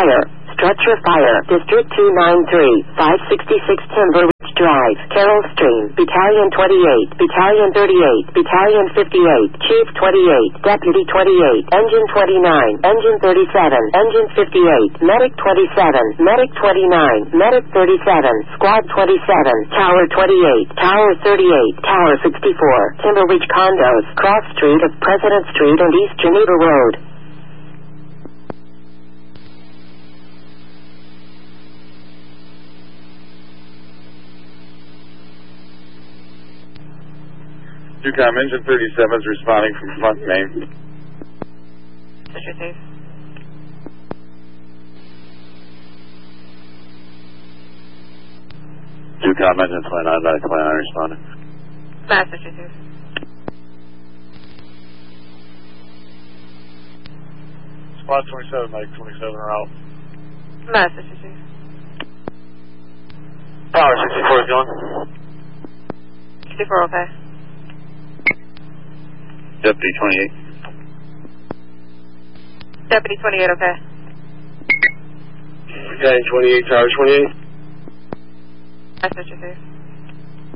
Fire. Structure fire. District 293, 566 Timber Ridge Drive, Carroll Stream, Battalion 28, Battalion 38, Battalion 58, Chief 28, Deputy 28, Engine 29, Engine 37, Engine 58, Medic 27, Medic 29, Medic 37, Squad 27, Tower 28, Tower 38, Tower 64, Timber Ridge Condos, Cross Street of President Street and East Geneva Road. UCOM Engine 37 is responding from front main. Mr. Safe. UCOM Engine 29, Medic 29 responding. Mass, Mr. Safe. Squad 27, Medic 27 are out. Mass, Mr. Safe. Tower 64 is going. 64, okay. Deputy 28. Deputy 28, okay. Battalion 28, Tower 28. Mass, Mr. Safe.